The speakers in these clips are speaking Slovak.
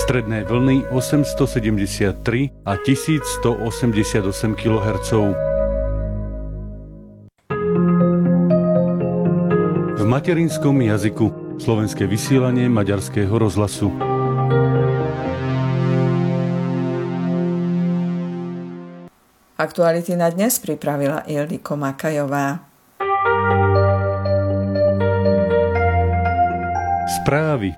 Stredné vlny 873 a 1188 kHz. V materinskom jazyku slovenské vysielanie Maďarského rozhlasu. Aktuality na dnes pripravila Ildiko Makajová. Správy.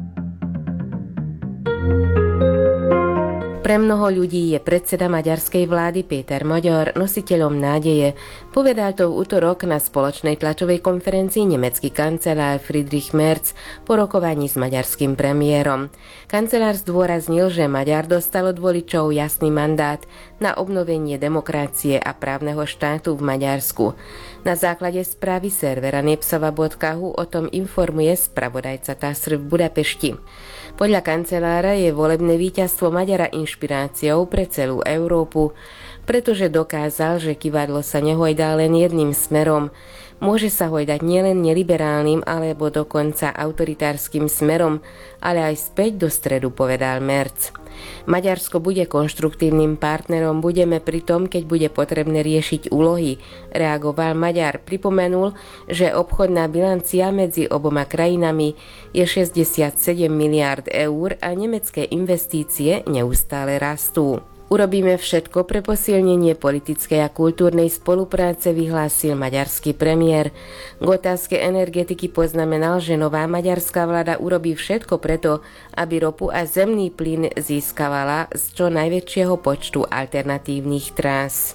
Pre mnoho ľudí je predseda maďarskej vlády Péter Magyar nositeľom nádeje. Povedal to v utorok na spoločnej tlačovej konferencii nemecký kancelár Friedrich Merz po rokovaní s maďarským premiérom. Kancelár zdôraznil, že Maďar dostal od voličov jasný mandát na obnovenie demokracie a právneho štátu v Maďarsku. Na základe správy servera nepsova.hu o tom informuje spravodajca TASR v Budapešti. Podľa kancelára je volebné víťazstvo Maďara inšpiráciou pre celú Európu, pretože dokázal, že kyvadlo sa nehojdá len jedným smerom. Môže sa hojdať nielen neliberálnym alebo dokonca autoritárskym smerom, ale aj späť do stredu, povedal Merz. Maďarsko bude konštruktívnym partnerom, budeme pri tom, keď bude potrebné riešiť úlohy, reagoval Maďar. Pripomenul, že obchodná bilancia medzi oboma krajinami je 67 miliárd eur a nemecké investície neustále rastú. Urobíme všetko pre posilnenie politickej a kultúrnej spolupráce, vyhlásil maďarský premiér. K otázke energetiky poznamenal, že nová maďarská vláda urobí všetko preto, aby ropu a zemný plyn získavala z čo najväčšieho počtu alternatívnych trás.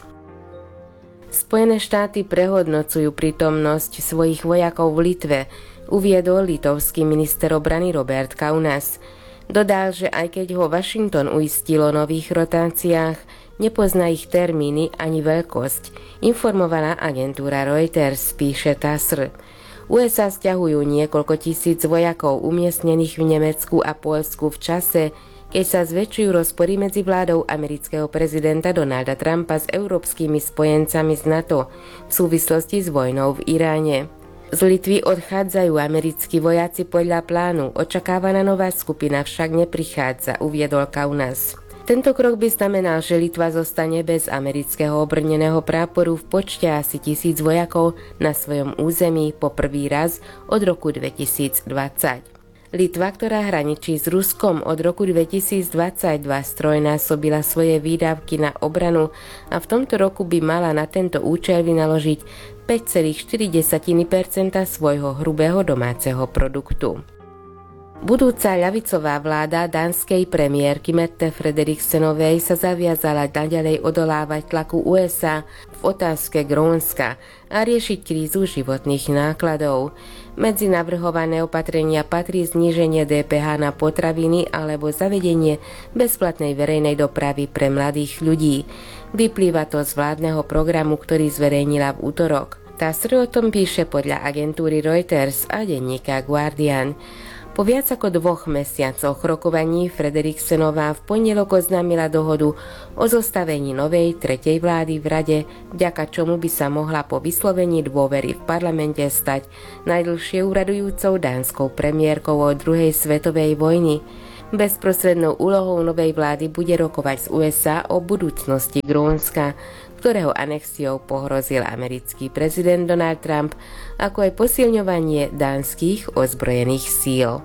Spojené štáty prehodnocujú prítomnosť svojich vojakov v Litve, uviedol litovský minister obrany Robert Kaunas. Dodal, že aj keď ho Washington uistil o nových rotáciách, nepozná ich termíny ani veľkosť, informovaná agentúra Reuters, píše TASR. USA sťahujú niekoľko tisíc vojakov umiestnených v Nemecku a Poľsku v čase, keď sa zväčšujú rozpory medzi vládou amerického prezidenta Donalda Trumpa s európskymi spojencami z NATO v súvislosti s vojnou v Iráne. Z Litvy odchádzajú americkí vojaci podľa plánu, očakávaná nová skupina však neprichádza, uviedol Kaunas. Tento krok by znamenal, že Litva zostane bez amerického obrneného práporu v počte asi 1000 vojakov na svojom území po prvý raz od roku 2020. Litva, ktorá hraničí s Ruskom, od roku 2022 strojnásobila svoje výdavky na obranu a v tomto roku by mala na tento účel vynaložiť 5,4% svojho hrubého domáceho produktu. Budúca ľavicová vláda dánskej premiérky Mette Frederiksenovej sa zaviazala naďalej odolávať tlaku USA v otázke Grónska a riešiť krízu životných nákladov. Medzi navrhované opatrenia patrí zníženie DPH na potraviny alebo zavedenie bezplatnej verejnej dopravy pre mladých ľudí. Vyplýva to z vládneho programu, ktorý zverejnila v utorok. TASR o tom píše podľa agentúry Reuters a denníka Guardian. Po viac ako 2 mesiacoch rokovaní Frederiksenová v pondelok oznámila dohodu o zostavení novej tretej vlády v Rade, vďaka čomu by sa mohla po vyslovení dôvery v parlamente stať najdlhšie úradujúcou dánskou premiérkou od druhej svetovej vojny. Bezprostrednou úlohou novej vlády bude rokovať z USA o budúcnosti Grónska, ktorého anexiou pohrozil americký prezident Donald Trump, ako aj posilňovanie dánskych ozbrojených síl.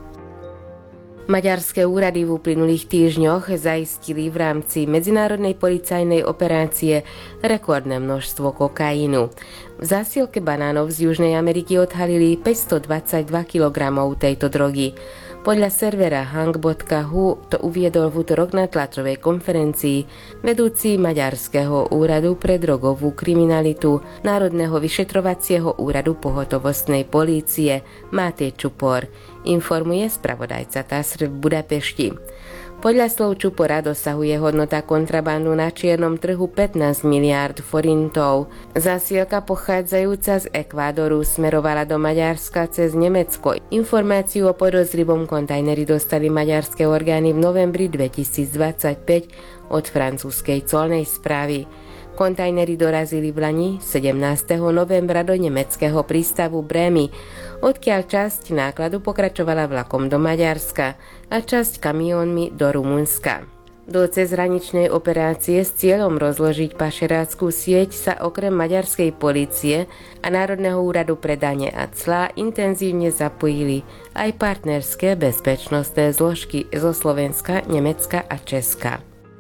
Maďarské úrady v uplynulých týždňoch zaistili v rámci medzinárodnej policajnej operácie rekordné množstvo kokainu. V zásielke banánov z Južnej Ameriky odhalili 522 kg tejto drogy. Podľa servera hang.hu to uviedol v utorok na tlačovej konferencii vedúci Maďarského úradu pre drogovú kriminalitu Národného vyšetrovacieho úradu pohotovostnej polície Máté Čupor, informuje spravodajca TASR v Budapešti. Podľa slov Čupora dosahuje hodnota kontrabandu na čiernom trhu 15 miliárd forintov. Zásielka pochádzajúca z Ekvádoru smerovala do Maďarska cez Nemecko. Informáciu o podozrivom kontajneri dostali maďarské orgány v novembri 2025 od francúzskej colnej správy. Kontajnery dorazili v Lani 17. novembra do nemeckého prístavu Brémy, odkiaľ časť nákladu pokračovala vlakom do Maďarska a časť kamiónmi do Rumunska. Do cezhraničnej operácie s cieľom rozložiť pašerácku sieť sa okrem maďarskej polície a Národného úradu pre dane a clá intenzívne zapojili aj partnerské bezpečnostné zložky zo Slovenska, Nemecka a Česka.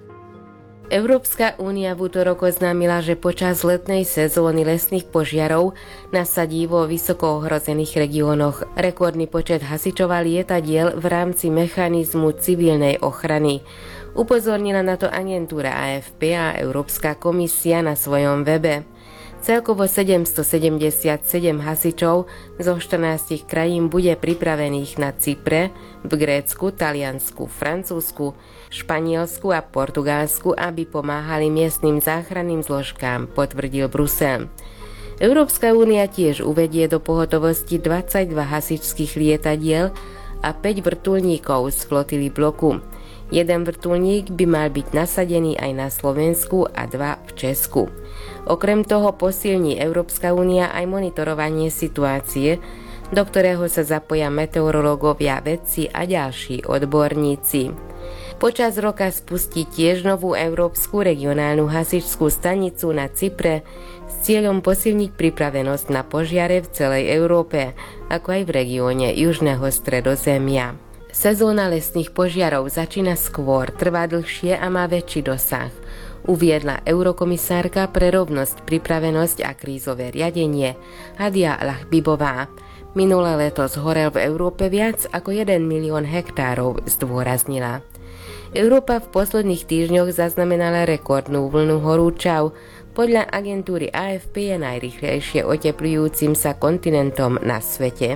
Európska únia v utorok oznámila, že počas letnej sezóny lesných požiarov nasadí vo vysoko ohrozených regiónoch rekordný počet hasičov a lietadiel v rámci mechanizmu civilnej ochrany. Upozornila na to agentúra AFP a Európska komisia na svojom webe. Celkovo 777 hasičov zo 14 krajín bude pripravených na Cypre, v Grécku, Taliansku, Francúzsku, Španielsku a Portugalsku, aby pomáhali miestnym záchranným zložkám, potvrdil Brusel. Európska únia tiež uvedie do pohotovosti 22 hasičských lietadiel a 5 vrtuľníkov z flotily bloku. Jeden vrtuľník by mal byť nasadený aj na Slovensku a 2 v Česku. Okrem toho posilní Európska únia aj monitorovanie situácie, do ktorého sa zapoja meteorológovia, vedci a ďalší odborníci. Počas roka spustí tiež novú európsku regionálnu hasičskú stanicu na Cypre s cieľom posilniť pripravenosť na požiare v celej Európe, ako aj v regióne Južného Stredozemia. Sezóna lesných požiarov začína skôr, trvá dlhšie a má väčší dosah, uviedla eurokomisárka pre rovnosť, pripravenosť a krízové riadenie Hadia Lahbibová. Minulé leto zhorel v Európe viac ako 1 milión hektárov, zdôraznila. Európa v posledných týždňoch zaznamenala rekordnú vlnu horúčav. Podľa agentúry AFP je najrýchlejšie oteplujúcim sa kontinentom na svete.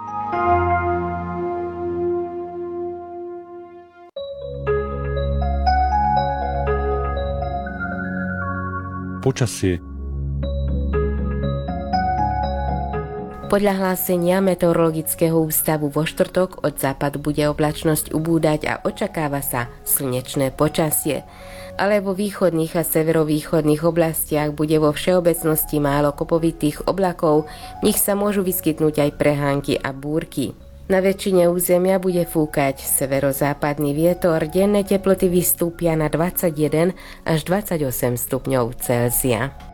Počasie. Podľa hlásenia Meteorologického ústavu vo štvrtok od západu bude oblačnosť ubúdať a očakáva sa slnečné počasie. Ale vo východných a severovýchodných oblastiach bude vo všeobecnosti málo kopovitých oblakov, v nich sa môžu vyskytnúť aj prehánky a búrky. Na väčšine územia bude fúkať severozápadný vietor, denné teploty vystúpia na 21 až 28 stupňov Celzia.